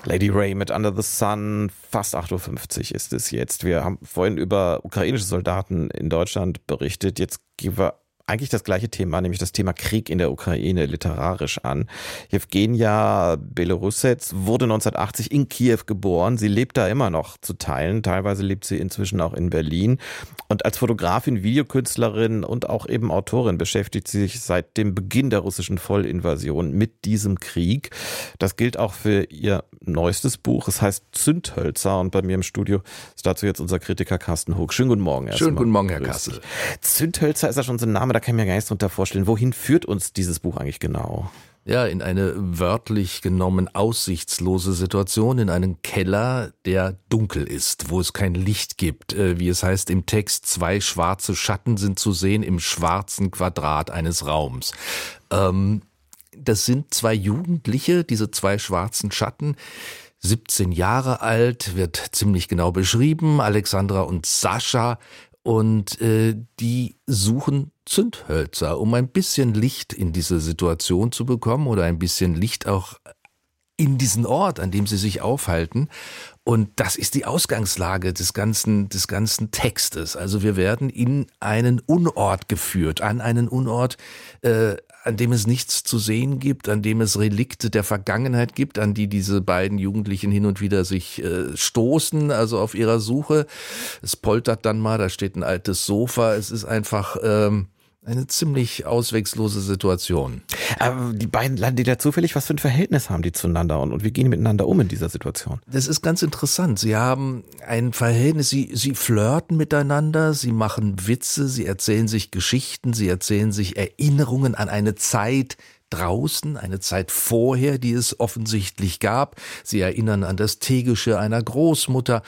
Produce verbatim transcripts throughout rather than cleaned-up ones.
Lady Ray mit Under the Sun, fast acht Uhr fünfzig ist es jetzt. Wir haben vorhin über ukrainische Soldaten in Deutschland berichtet. Jetzt gehen wir eigentlich das gleiche Thema, nämlich das Thema Krieg in der Ukraine literarisch an. Jewgenia Belorussets wurde neunzehnhundertachtzig in Kiew geboren. Sie lebt da immer noch zu Teilen. Teilweise lebt sie inzwischen auch in Berlin. Und als Fotografin, Videokünstlerin und auch eben Autorin beschäftigt sie sich seit dem Beginn der russischen Vollinvasion mit diesem Krieg. Das gilt auch für ihr neuestes Buch. Es heißt Zündhölzer. Und bei mir im Studio ist dazu jetzt unser Kritiker Carsten Hug. Schönen guten Morgen. Schönen guten Morgen, Herr Kassel. Zündhölzer ist ja schon so ein Name, da kann ich mir gar nichts drunter vorstellen. Wohin führt uns dieses Buch eigentlich genau? Ja, in eine wörtlich genommen aussichtslose Situation, in einen Keller, der dunkel ist, wo es kein Licht gibt. Wie es heißt im Text, zwei schwarze Schatten sind zu sehen im schwarzen Quadrat eines Raums. Ähm, das sind zwei Jugendliche, diese zwei schwarzen Schatten, siebzehn Jahre alt, wird ziemlich genau beschrieben, Alexandra und Sascha. Und äh, die suchen Zündhölzer, um ein bisschen Licht in diese Situation zu bekommen oder ein bisschen Licht auch in diesen Ort, an dem sie sich aufhalten. Und das ist die Ausgangslage des ganzen, des ganzen Textes. Also wir werden in einen Unort geführt, an einen Unort, äh, an dem es nichts zu sehen gibt, an dem es Relikte der Vergangenheit gibt, an die diese beiden Jugendlichen hin und wieder sich äh, stoßen, also auf ihrer Suche. Es poltert dann mal, da steht ein altes Sofa. Es ist einfach ähm, eine ziemlich auswegslose Situation. Aber die beiden landen die da zufällig, was für ein Verhältnis haben die zueinander und, und wie gehen die miteinander um in dieser Situation? Das ist ganz interessant. Sie haben ein Verhältnis, sie, sie flirten miteinander, sie machen Witze, sie erzählen sich Geschichten, sie erzählen sich Erinnerungen an eine Zeit draußen, eine Zeit vorher, die es offensichtlich gab. Sie erinnern an das Teegeschirr einer Großmutter.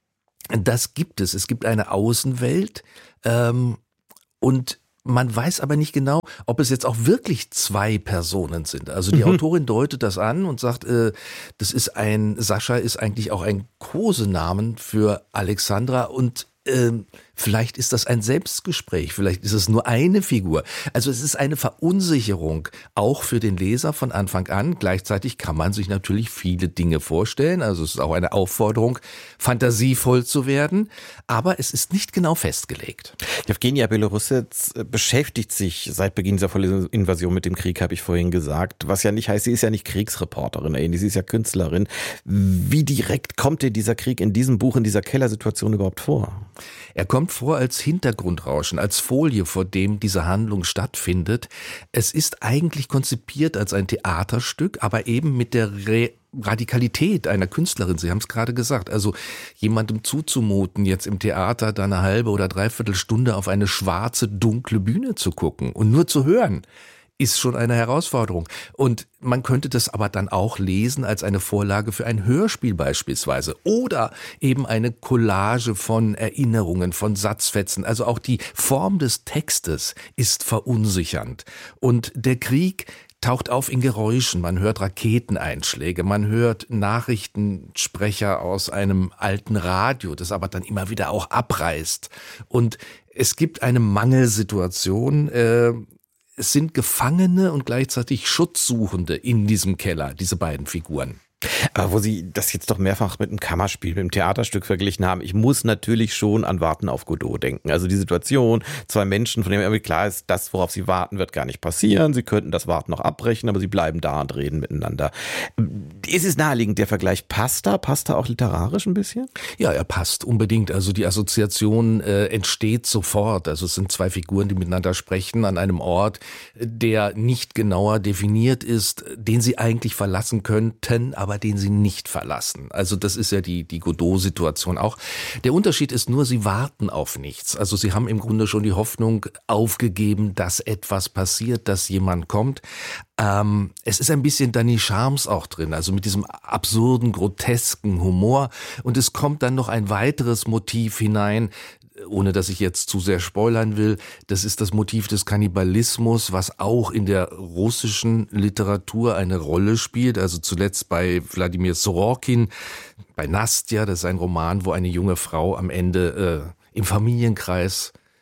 Das gibt es. Es gibt eine Außenwelt ähm, und man weiß aber nicht genau, ob es jetzt auch wirklich zwei Personen sind. Also die mhm. Autorin deutet das an und sagt, äh, das ist ein, Sascha ist eigentlich auch ein Kosenamen für Alexandra und ähm, vielleicht ist das ein Selbstgespräch, vielleicht ist es nur eine Figur. Also es ist eine Verunsicherung, auch für den Leser von Anfang an. Gleichzeitig kann man sich natürlich viele Dinge vorstellen. Also es ist auch eine Aufforderung, fantasievoll zu werden. Aber es ist nicht genau festgelegt. Jewgenia Belorussets beschäftigt sich seit Beginn dieser Vollinvasion mit dem Krieg, habe ich vorhin gesagt. Was ja nicht heißt, sie ist ja nicht Kriegsreporterin, sie ist ja Künstlerin. Wie direkt kommt dir dieser Krieg in diesem Buch, in dieser Kellersituation überhaupt vor? Er kommt vor als Hintergrundrauschen, als Folie, vor dem diese Handlung stattfindet. Es ist eigentlich konzipiert als ein Theaterstück, aber eben mit der Re- Radikalität einer Künstlerin. Sie haben es gerade gesagt. Also jemandem zuzumuten, jetzt im Theater da eine halbe oder dreiviertel Stunde auf eine schwarze, dunkle Bühne zu gucken und nur zu hören, ist schon eine Herausforderung. Und man könnte das aber dann auch lesen als eine Vorlage für ein Hörspiel beispielsweise oder eben eine Collage von Erinnerungen, von Satzfetzen. Also auch die Form des Textes ist verunsichernd. Und der Krieg taucht auf in Geräuschen. Man hört Raketeneinschläge, man hört Nachrichtensprecher aus einem alten Radio, das aber dann immer wieder auch abreißt. Und es gibt eine Mangelsituation, äh, Es sind Gefangene und gleichzeitig Schutzsuchende in diesem Keller, diese beiden Figuren. Aber wo Sie das jetzt doch mehrfach mit einem Kammerspiel, mit einem Theaterstück verglichen haben, ich muss natürlich schon an Warten auf Godot denken. Also die Situation, zwei Menschen, von denen irgendwie klar ist, das, worauf sie warten, wird gar nicht passieren. Sie könnten das Warten noch abbrechen, aber sie bleiben da und reden miteinander. Ist es naheliegend, der Vergleich passt da? Passt da auch literarisch ein bisschen? Ja, er passt unbedingt. Also die Assoziation äh, entsteht sofort. Also es sind zwei Figuren, die miteinander sprechen an einem Ort, der nicht genauer definiert ist, den sie eigentlich verlassen könnten, aber den sie nicht verlassen. Also das ist ja die, die Godot-Situation auch. Der Unterschied ist nur, sie warten auf nichts. Also sie haben im Grunde schon die Hoffnung aufgegeben, dass etwas passiert, dass jemand kommt. Ähm, es ist ein bisschen Danny Charms auch drin, also mit diesem absurden, grotesken Humor. Und es kommt dann noch ein weiteres Motiv hinein, ohne dass ich jetzt zu sehr spoilern will. Das ist das Motiv des Kannibalismus, was auch in der russischen Literatur eine Rolle spielt. Also zuletzt bei Wladimir Sorokin, bei Nastja, das ist ein Roman, wo eine junge Frau am Ende äh, im Familienkreis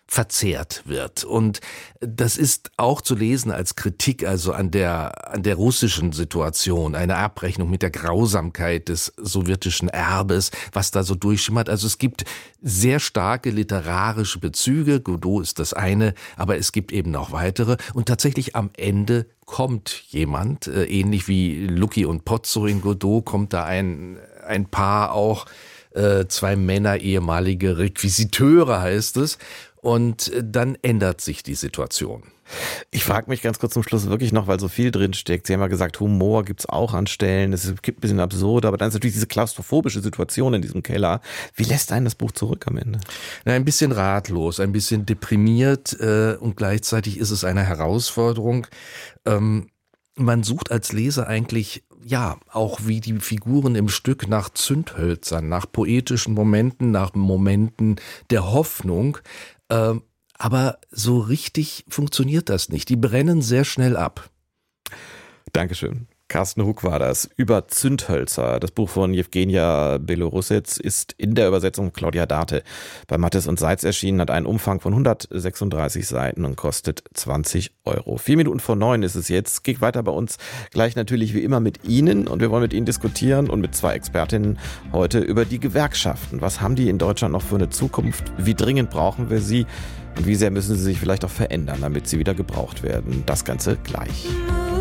verzehrt wird. Und das ist auch zu lesen als Kritik also an der, an der russischen Situation, eine Abrechnung mit der Grausamkeit des sowjetischen Erbes, was da so durchschimmert. Also es gibt sehr starke literarische Bezüge, Godot ist das eine, aber es gibt eben noch weitere. Und tatsächlich am Ende kommt jemand, äh, ähnlich wie Lucky und Pozzo in Godot, kommt da ein, ein Paar auch, äh, zwei Männer, ehemalige Requisiteure heißt es. Und dann ändert sich die Situation. Ich frage mich ganz kurz zum Schluss wirklich noch, weil so viel drin steckt. Sie haben ja gesagt, Humor gibt's auch an Stellen. Es gibt ein bisschen absurd, aber dann ist natürlich diese klaustrophobische Situation in diesem Keller. Wie lässt einen das Buch zurück am Ende? Na, ein bisschen ratlos, ein bisschen deprimiert äh, und gleichzeitig ist es eine Herausforderung. Ähm, man sucht als Leser eigentlich, ja, auch wie die Figuren im Stück nach Zündhölzern, nach poetischen Momenten, nach Momenten der Hoffnung. Ähm, aber so richtig funktioniert das nicht. Die brennen sehr schnell ab. Dankeschön. Carsten Hug war das. Über Zündhölzer. Das Buch von Jewgenia Belorussec ist in der Übersetzung Claudia Date bei Mattes und Seitz erschienen, hat einen Umfang von hundertsechsunddreißig Seiten und kostet zwanzig Euro. Vier Minuten vor neun ist es jetzt. Geht weiter bei uns gleich natürlich wie immer mit Ihnen und wir wollen mit Ihnen diskutieren und mit zwei Expertinnen heute über die Gewerkschaften. Was haben die in Deutschland noch für eine Zukunft? Wie dringend brauchen wir sie? Und wie sehr müssen sie sich vielleicht auch verändern, damit sie wieder gebraucht werden? Das Ganze gleich.